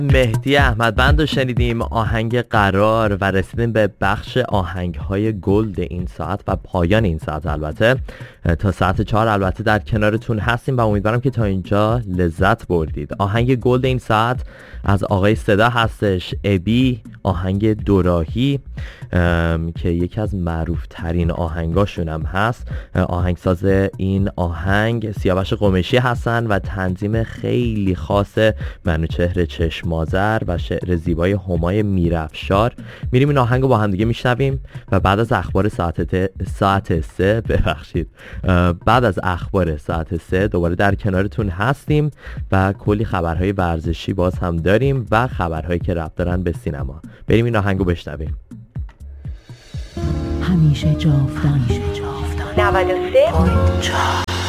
مهدی احمدبند رو شنیدیم، آهنگ قرار، و رسیدیم به بخش آهنگ‌های گلد این ساعت و پایان این ساعت. البته تا ساعت 4 البته در کنارتون هستیم و امیدوارم که تا اینجا لذت بردید. آهنگ گلد این ساعت از آقای صدا هستش، ابی، آهنگ دوراهی که یکی از معروف ترین آهنگاشون هم هست. آهنگساز این آهنگ سیاوش قمیشی هستن و تنظیم خیلی خاص منوچهر چشمازر و شعر زیبای همای میرافشار. میریم این آهنگ رو با هم دیگه میشنویم و بعد از اخبار ساعت 3 بعد از اخبار ساعت 3 دوباره در کنارتون هستیم و کلی خبرهای ورزشی باز هم داریم و خبرهایی که ربط دارن به سینما. بریم این آهنگ رو بشنویم. همیشه جاودان 93.4